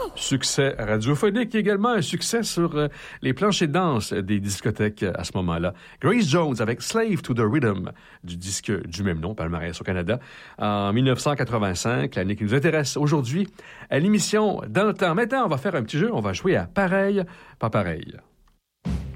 Succès radiophonique, également un succès sur les planchers de danse des discothèques à ce moment-là. Grace Jones avec Slave to the Rhythm du disque du même nom, palmarès au Canada, en 1985, l'année qui nous intéresse aujourd'hui à l'émission Dans le temps. Maintenant, on va faire un petit jeu, on va jouer à Pareil, pas pareil.